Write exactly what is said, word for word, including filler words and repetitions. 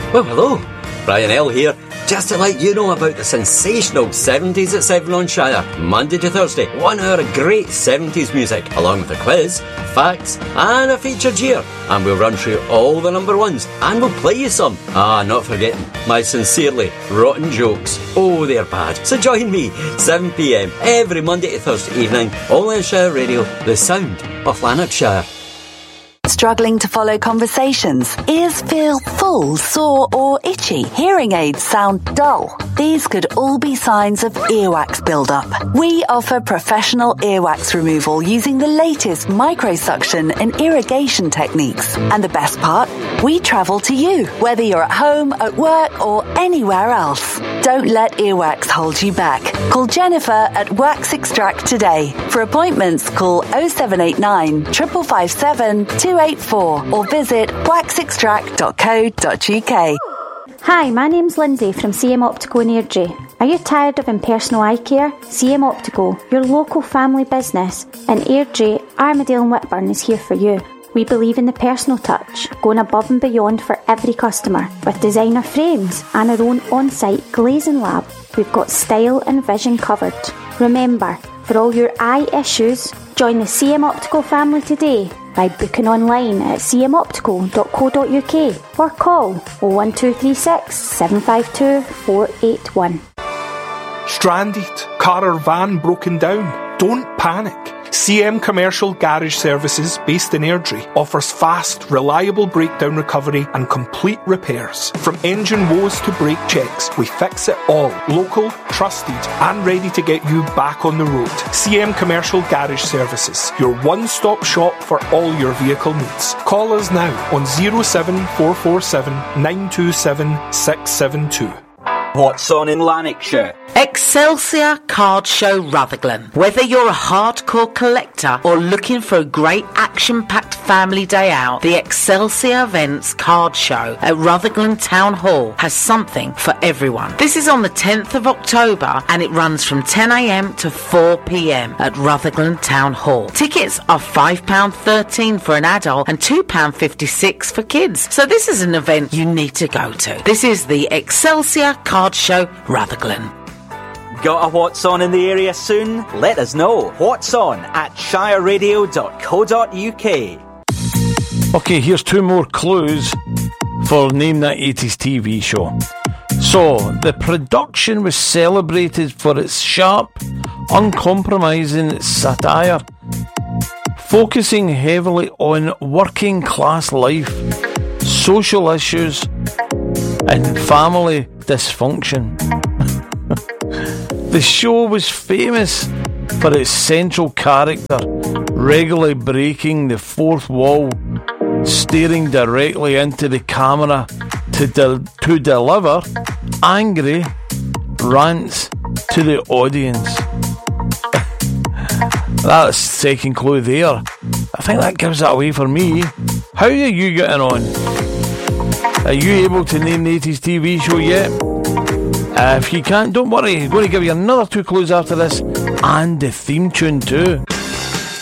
Well, hello, Brian L here, just to let you know about the sensational seventies at Seven on Shire, Monday to Thursday. One hour of great seventies music, along with a quiz, facts, and a featured year. And we'll run through all the number ones, and we'll play you some. Ah, not forgetting my sincerely rotten jokes. Oh, they're bad. So join me, seven p.m, every Monday to Thursday evening, only on Shire Radio, the sound of Lanarkshire. Struggling to follow conversations? Ears feel full, sore or itchy? Hearing aids sound dull? These could all be signs of earwax buildup. We offer professional earwax removal using the latest microsuction and irrigation techniques. And the best part? We travel to you, whether you're at home, at work or anywhere else. Don't let earwax hold you back. Call Jennifer at Wax Extract today. For appointments, call oh seven eight nine, five five seven, two eight four or visit wax extract dot co dot uk. Hi, my name's Lindsay from C M Optical in Airdrie. Are you tired of impersonal eye care? C M Optical, your local family business in Airdrie, Armadale and Whitburn is here for you. We believe in the personal touch, going above and beyond for every customer. With designer frames and our own on-site glazing lab, we've got style and vision covered. Remember, for all your eye issues, join the C M Optical family today by booking online at c m optical dot co dot uk or call oh one two three six, seven five two, four eight one. Stranded, car or van broken down? Don't panic. C M Commercial Garage Services, based in Airdrie, offers fast, reliable breakdown recovery and complete repairs. From engine woes to brake checks, we fix it all. Local, trusted, and ready to get you back on the road. C M Commercial Garage Services, your one-stop shop for all your vehicle needs. Call us now on oh seven four four seven, nine two seven, six seven two. What's on in Lanarkshire? Excelsior Card Show Rutherglen. Whether you're a hardcore collector or looking for a great action-packed family day out, the Excelsior Events Card Show at Rutherglen Town Hall has something for everyone. This is on the tenth of October and it runs from ten a.m. to four p.m. at Rutherglen Town Hall. Tickets are five pounds thirteen for an adult and two pounds fifty-six for kids. So this is an event you need to go to. This is the Excelsior Card Show Rutherglen. Got a What's On in the area soon? Let us know. What's On at shire radio dot co dot uk. Okay, here's two more clues for Name That eighties T V show. So, the production was celebrated for its sharp, uncompromising satire, focusing heavily on working class life, social issues, and family dysfunction. The show was famous for its central character regularly breaking the fourth wall, staring directly into the camera to, de- to deliver angry rants to the audience. That's the second clue there. I think that gives it away for me. How are you getting on? Are you able to name the eighties T V show yet? Uh, if you can't, don't worry. I'm going to give you another two clues after this and the theme tune too.